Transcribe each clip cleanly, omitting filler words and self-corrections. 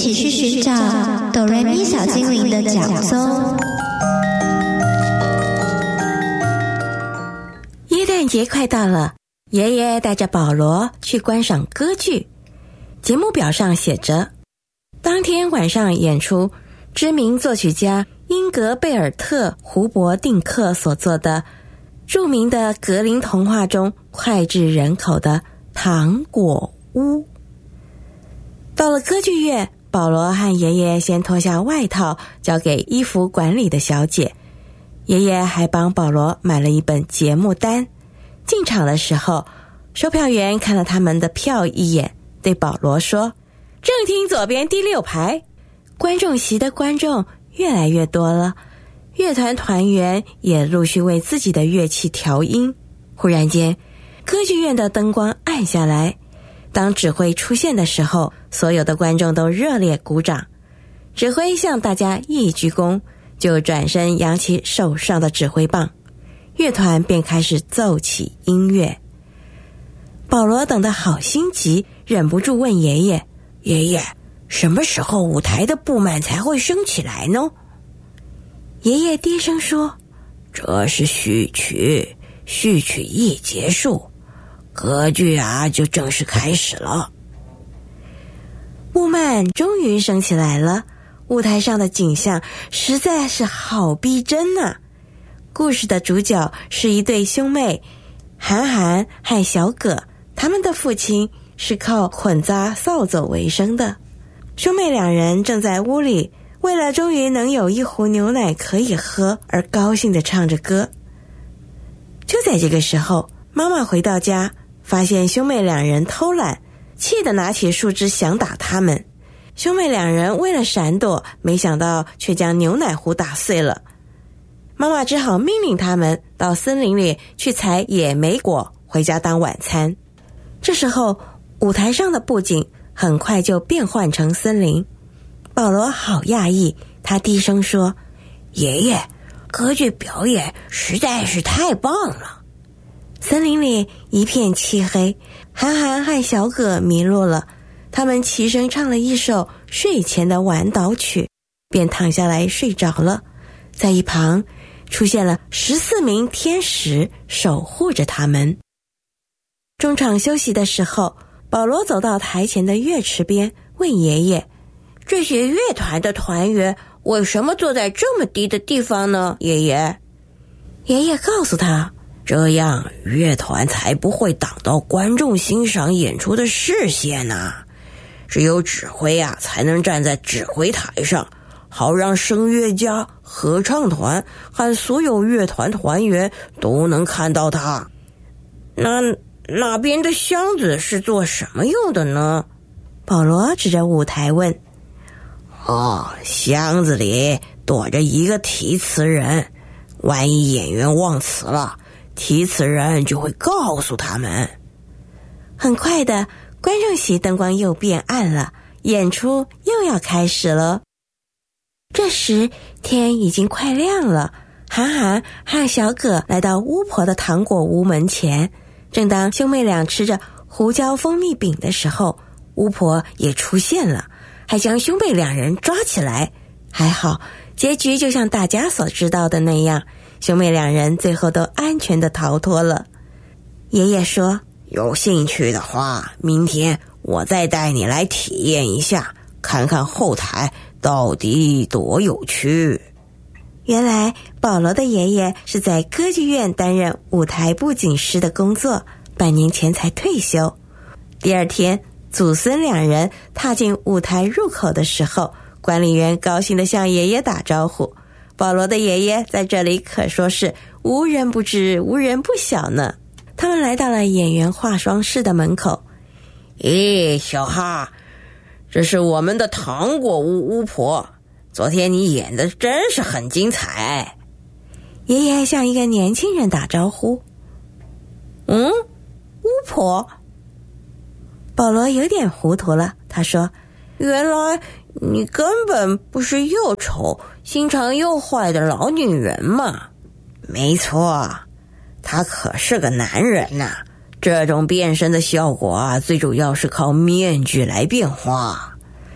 起去寻找哆瑞咪小精灵的脚踪。 耶诞节快到了，爷爷带着保罗去观赏歌剧。节目表上写着，当天晚上演出知名作曲家英格贝尔特·胡伯定克所作的著名的格林童话中脍炙人口的《糖果屋》。到了歌剧院，保罗和爷爷先脱下外套交给衣服管理的小姐，爷爷还帮保罗买了一本节目单。进场的时候，售票员看了他们的票一眼，对保罗说，正厅左边第6排。观众席的观众越来越多了，乐团团员也陆续为自己的乐器调音。忽然间，歌剧院的灯光暗下来，当指挥出现的时候，所有的观众都热烈鼓掌。指挥向大家一鞠躬，就转身扬起手上的指挥棒，乐团便开始奏起音乐。保罗等得好心急，忍不住问爷爷，爷爷，什么时候舞台的布幔才会升起来呢？爷爷低声说，这是序曲，序曲一结束，歌剧就正式开始了。布幔终于升起来了，舞台上的景象实在是好逼真啊。故事的主角是一对兄妹，韩寒和小葛，他们的父亲是靠混杂扫帚为生的。兄妹两人正在屋里为了终于能有一壶牛奶可以喝而高兴地唱着歌。就在这个时候，妈妈回到家，发现兄妹两人偷懒，气得拿起树枝想打他们。兄妹两人为了闪躲，没想到却将牛奶壶打碎了。妈妈只好命令他们到森林里去采野莓果回家当晚餐。这时候，舞台上的布景很快就变换成森林。保罗好讶异，他低声说，爷爷，歌剧表演实在是太棒了。森林里一片漆黑，韩寒和小葛迷路了，他们齐声唱了一首睡前的晚祷曲，便躺下来睡着了。在一旁出现了14名天使守护着他们。中场休息的时候，保罗走到台前的乐池边，问爷爷，这些乐团的团员为什么坐在这么低的地方呢？爷爷告诉他，这样乐团才不会挡到观众欣赏演出的视线啊。只有指挥才能站在指挥台上，好让声乐家、合唱团和所有乐团团员都能看到他。那边的箱子是做什么用的呢？保罗指着舞台问。箱子里躲着一个提词人，万一演员忘词了，提词人就会告诉他们。很快的，观众席灯光又变暗了，演出又要开始了。这时天已经快亮了，韩寒和小葛来到巫婆的糖果屋门前。正当兄妹俩吃着胡椒蜂蜜饼的时候，巫婆也出现了，还将兄妹两人抓起来。还好，结局就像大家所知道的那样，兄妹两人最后都安全地逃脱了。爷爷说，有兴趣的话，明天我再带你来体验一下，看看后台到底多有趣。原来保罗的爷爷是在歌剧院担任舞台布景师的工作，半年前才退休。第二天，祖孙两人踏进舞台入口的时候，管理员高兴地向爷爷打招呼。保罗的爷爷在这里可说是无人不知无人不晓呢。他们来到了演员化妆室的门口。小哈，这是我们的糖果屋巫婆，昨天你演的真是很精彩。爷爷向一个年轻人打招呼。巫婆？保罗有点糊涂了，他说，原来你根本不是又丑心肠又坏的老女人嘛。没错，他可是个男人呐。这种变身的效果最主要是靠面具来变化。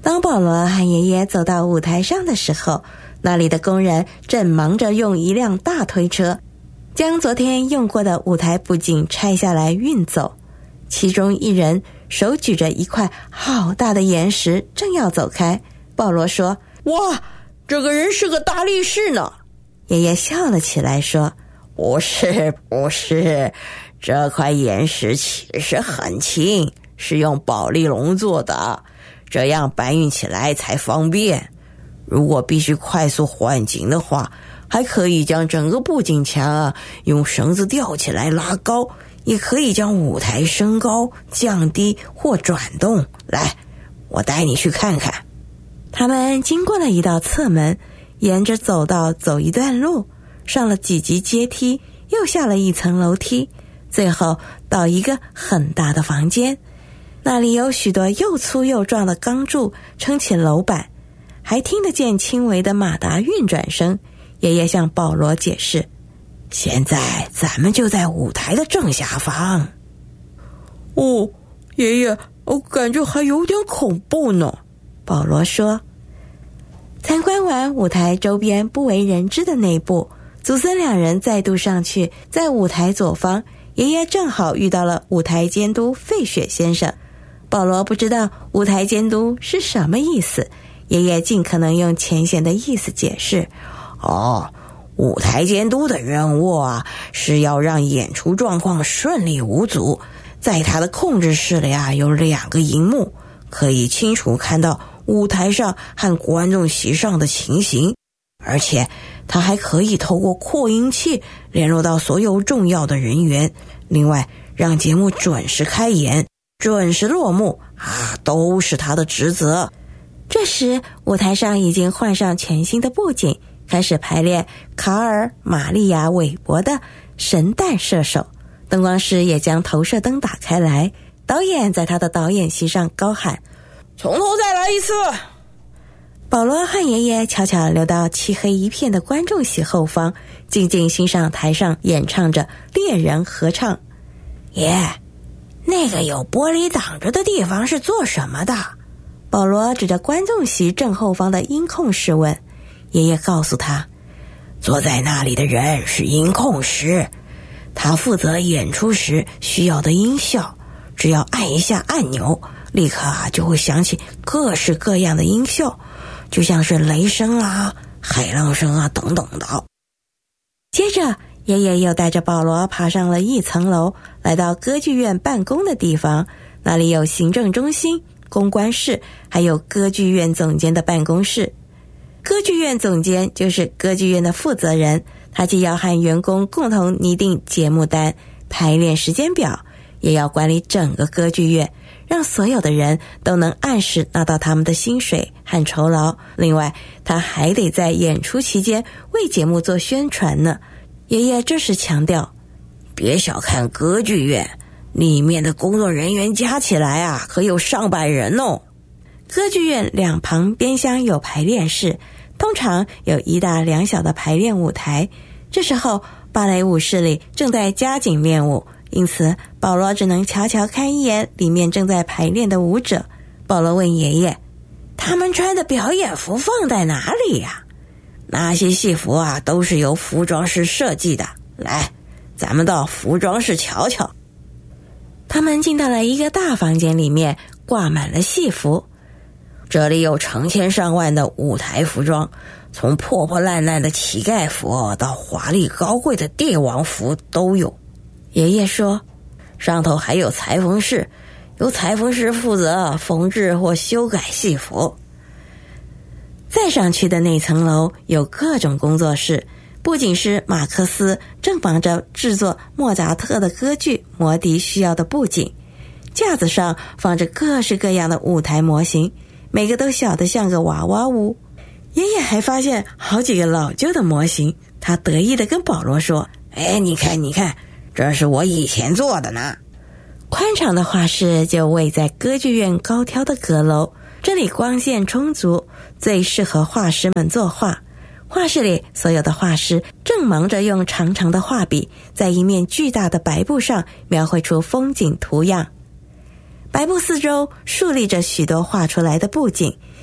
当保罗和爷爷走到舞台上的时候，那里的工人正忙着用一辆大推车将昨天用过的舞台布景拆下来运走。其中一人手举着一块好大的岩石，正要走开。保罗说：哇，这个人是个大力士呢。爷爷笑了起来说：不是，这块岩石其实很轻，是用保丽龙做的，这样搬运起来才方便。如果必须快速换景的话，还可以将整个布景墙用绳子吊起来拉高，也可以将舞台升高、降低或转动。来，我带你去看看。他们经过了一道侧门，沿着走道走一段路，上了几级阶梯，又下了一层楼梯，最后到一个很大的房间。那里有许多又粗又壮的钢柱撑起楼板，还听得见轻微的马达运转声。爷爷向保罗解释：现在咱们就在舞台的正下方。哦，爷爷，我感觉还有点恐怖呢。保罗说。参观完舞台周边不为人知的内部，祖孙两人再度上去，在舞台左方，爷爷正好遇到了舞台监督费雪先生。保罗不知道舞台监督是什么意思，爷爷尽可能用浅显的意思解释：舞台监督的任务是要让演出状况顺利无阻。在他的控制室里有2个荧幕，可以清楚看到舞台上和观众席上的情形，而且他还可以透过扩音器联络到所有重要的人员，另外让节目准时开演、准时落幕都是他的职责。这时舞台上已经换上全新的布景，开始排练卡尔·玛利亚·韦伯的神弹射手。灯光师也将投射灯打开来，导演在他的导演席上高喊：从头再来一次。保罗和爷爷悄悄溜到漆黑一片的观众席后方，静静欣赏台上演唱着猎人合唱。爷，那个有玻璃挡着的地方是做什么的？保罗指着观众席正后方的音控室问。爷爷告诉他，坐在那里的人是音控师，他负责演出时需要的音效，只要按一下按钮，立刻就会响起各式各样的音效，就像是雷声海浪声等等的。接着爷爷又带着保罗爬上了1层楼，来到歌剧院办公的地方，那里有行政中心、公关室，还有歌剧院总监的办公室。歌剧院总监就是歌剧院的负责人，他既要和员工共同拟定节目单、排练时间表，也要管理整个歌剧院，让所有的人都能按时拿到他们的薪水和酬劳。另外，他还得在演出期间为节目做宣传呢。爷爷这时强调，别小看歌剧院，里面的工作人员加起来可有上百人哦。歌剧院2旁边厢有排练室，通常有1大2小的排练舞台。这时候芭蕾舞室里正在加紧练舞，因此保罗只能悄悄看一眼里面正在排练的舞者。保罗问爷爷，他们穿的表演服放在哪里呀？那些戏服都是由服装师设计的，来，咱们到服装室瞧瞧。他们进到了一个大房间，里面挂满了戏服，这里有成千上万的舞台服装，从破破烂烂的乞丐服到华丽高贵的帝王服都有。爷爷说，上头还有裁缝室，由裁缝师负责缝制或修改戏服。再上去的那层楼有各种工作室，布景师马克思正忙着制作莫扎特的歌剧《魔笛》需要的布景，架子上放着各式各样的舞台模型，每个都小得像个娃娃屋。爷爷还发现好几个老旧的模型，他得意地跟保罗说，你看，这是我以前做的呢。宽敞的画室就位在歌剧院高挑的阁楼，这里光线充足，最适合画师们作画。画室里所有的画师正忙着用长长的画笔在一面巨大的白布上描绘出风景图样。白布四周竖立着许多画出来的布景，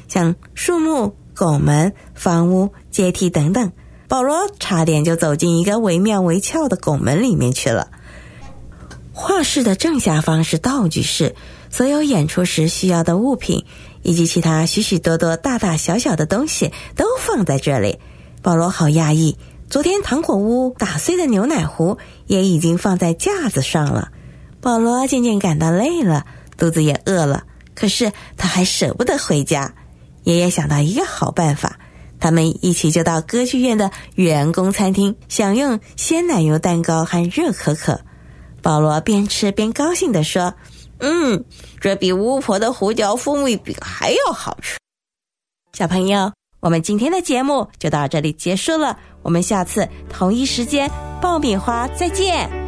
像树木、拱门、房屋、阶梯等等。保罗差点就走进一个惟妙惟肖的拱门里面去了。画室的正下方是道具室，所有演出时需要的物品以及其他许许多多大大小小的东西都放在这里。保罗好讶异，昨天糖果屋打碎的牛奶壶也已经放在架子上了。保罗渐渐感到累了，肚子也饿了，可是他还舍不得回家。爷爷想到一个好办法，他们一起就到歌剧院的员工餐厅享用鲜奶油蛋糕和热可可。保罗边吃边高兴地说，这比巫婆的胡椒蜂蜜饼还要好吃。小朋友，我们今天的节目就到这里结束了，我们下次同一时间爆米花再见。